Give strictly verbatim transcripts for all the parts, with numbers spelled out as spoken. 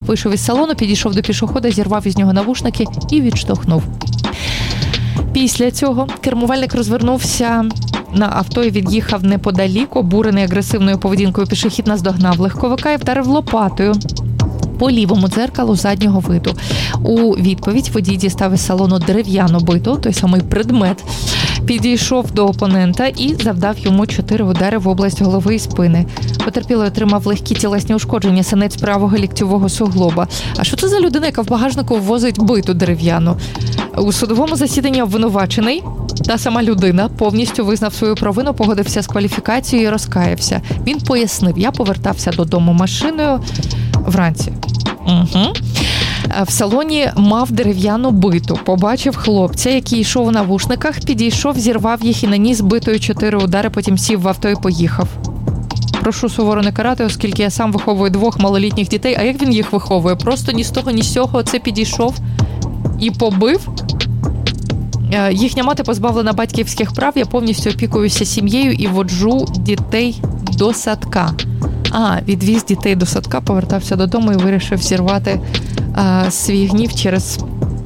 Вийшов із салону, підійшов до пішохода, зірвав із нього навушники і відштовхнув. Після цього кермувальник розвернувся на авто і від'їхав неподалік. Обурений агресивною поведінкою пішохід наздогнав легковика і вдарив лопатою по лівому дзеркалу заднього виду. У відповідь водій дістав із салону дерев'яну биту, той самий предмет, підійшов до опонента і завдав йому чотири удари в область голови і спини. Потерпілий отримав легкі тілесні ушкодження, синець правого ліктьового суглоба. А що це за людина, яка в багажнику ввозить биту дерев'яну? У судовому засіданні обвинувачений, та сама людина, повністю визнав свою провину, погодився з кваліфікацією і розкаявся. Він пояснив: я повертався додому машиною вранці. Угу. В салоні мав дерев'яну биту. Побачив хлопця, який йшов у навушниках, підійшов, зірвав їх і наніс битою чотири удари, потім сів в авто і поїхав. Прошу суворо не карати, оскільки я сам виховую двох малолітніх дітей. А як він їх виховує? Просто ні з того, ні з цього це підійшов і побив. Їхня мати позбавлена батьківських прав, я повністю опікуюся сім'єю і воджу дітей до садка. А, відвіз дітей до садка, повертався додому і вирішив зірвати а, свій гнів через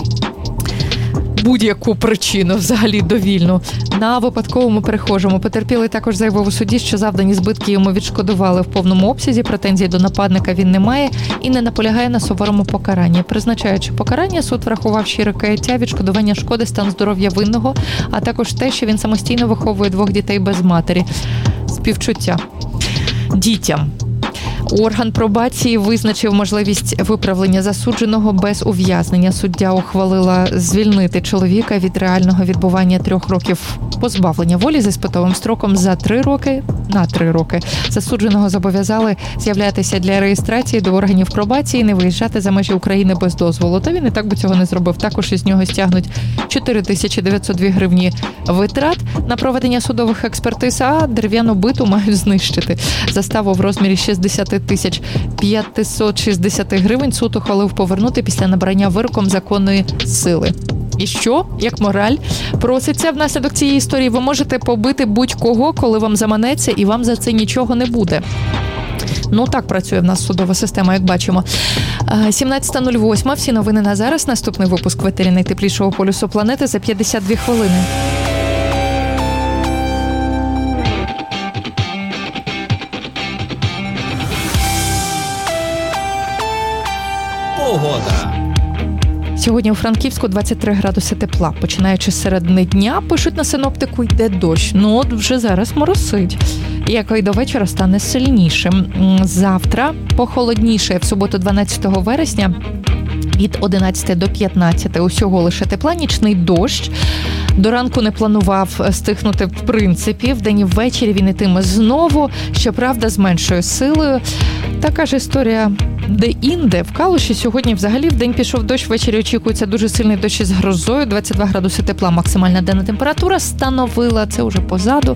будь-яку причину, взагалі довільну. На випадковому перехожому потерпілий також заявив у суді, що завдані збитки йому відшкодували в повному обсязі, претензій до нападника він не має і не наполягає на суворому покаранні. Призначаючи покарання, суд врахував щире каяття, відшкодування шкоди, стан здоров'я винного, а також те, що він самостійно виховує двох дітей без матері. Співчуття дітям. Орган пробації визначив можливість виправлення засудженого без ув'язнення. Суддя ухвалила звільнити чоловіка від реального відбування трьох років позбавлення волі з іспитовим строком за три роки на три роки. Засудженого зобов'язали з'являтися для реєстрації до органів пробації, не виїжджати за межі України без дозволу. Та він і так би цього не зробив. Також із нього стягнуть чотири тисячі дев'ятсот дві гривні витрат на проведення судових експертиз, а дерев'яну биту мають знищити. Заставу в розмірі шістдесят тисяч п'ятсот шістдесят гривень суд ухвалив повернути після набрання вироком законної сили. І що, як мораль, проситься внаслідок цієї історії, ви можете побити будь-кого, коли вам заманеться, і вам за це нічого не буде. Ну, так працює в нас судова система, як бачимо. сімнадцята нуль восьма. Всі новини на зараз. Наступний випуск в етері найтеплішого полюсу планети за п'ятдесят дві хвилини. Погода. Сьогодні у Франківську двадцять три градуси тепла. Починаючи з середини дня, пишуть на синоптику, йде дощ. Ну, от вже зараз моросить. Як і до вечора стане сильнішим. Завтра похолодніше, в суботу дванадцятого вересня від одинадцяти до п'ятнадцяти. Усього лише тепла, нічний дощ. До ранку не планував стихнути в принципі. Вдень і ввечері він ітиме знову, щоправда, з меншою силою. Така ж історія де-інде. В Калуші сьогодні взагалі вдень пішов дощ, ввечері очікується дуже сильний дощ із грозою. двадцять два градуси тепла максимальна денна температура становила, це вже позаду.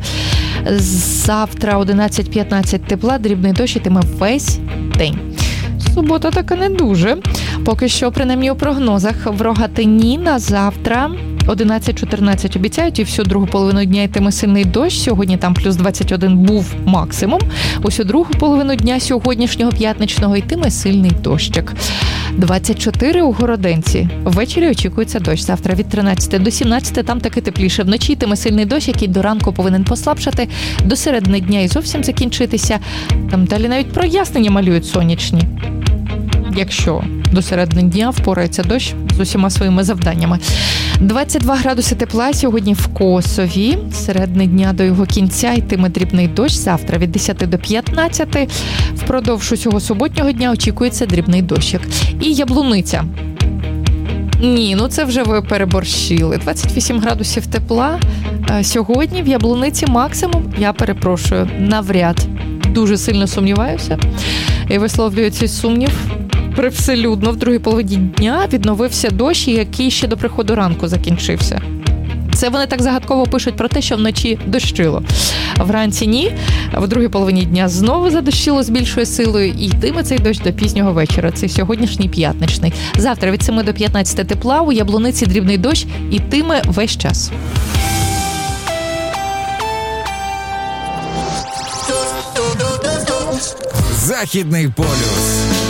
Завтра одинадцять п'ятнадцять тепла, дрібний дощ ітиме весь день. Субота така не дуже. Поки що, принаймні у прогнозах, в Рогатині на завтра одинадцять чотирнадцять обіцяють, і всю другу половину дня йтиме сильний дощ. Сьогодні там плюс двадцять один був максимум. Усю другу половину дня сьогоднішнього п'ятничного йтиме сильний дощик. двадцять чотири у Городенці. Ввечері очікується дощ. Завтра від тринадцяти до сімнадцяти, там таки тепліше. Вночі йтиме сильний дощ, який до ранку повинен послабшати, до середини дня і зовсім закінчитися. Там далі навіть прояснення малюють сонячні. Якщо до середини дня впорається дощ з усіма своїми завданнями. двадцять два градуси тепла сьогодні в Косові. З середини дня до його кінця йтиме дрібний дощ. Завтра від десяти до п'ятнадцяти. Впродовж усього суботнього дня очікується дрібний дощик. І Яблуниця. Ні, ну це вже ви переборщили. двадцять вісім градусів тепла. Сьогодні в Яблуниці максимум, я перепрошую, навряд. Дуже сильно сумніваюся. І висловлюю цей сумнів. Привселюдно в другій половині дня відновився дощ, який ще до приходу ранку закінчився. Це вони так загадково пишуть про те, що вночі дощило. Вранці ні, в другій половині дня знову задощило з більшою силою і йтиме цей дощ до пізнього вечора. Це сьогоднішній п'ятничний. Завтра від семи до п'ятнадцяти тепла, у Яблуниці дрібний дощ ітиме весь час. Західний полюс.